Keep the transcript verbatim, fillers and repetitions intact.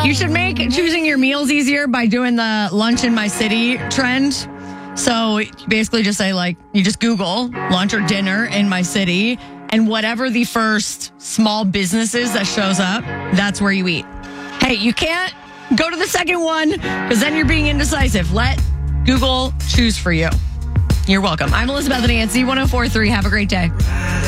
You should make choosing your meals easier by doing the lunch in my city trend. So basically just say like, you just Google lunch or dinner in my city, and whatever the first small business is that shows up, that's where you eat. Hey, you can't go to the second one because then you're being indecisive. Let Google choose for you. You're welcome. I'm Elizabeth and Z one oh four point three. Have a great day.